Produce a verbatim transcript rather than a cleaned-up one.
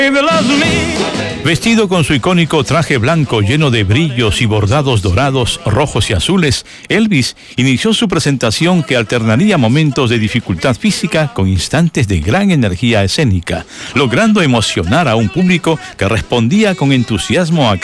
Vestido con su icónico traje blanco lleno de brillos y bordados dorados, rojos y azules, Elvis inició su presentación que alternaría momentos de dificultad física con instantes de gran energía escénica, logrando emocionar a un público que respondía con entusiasmo a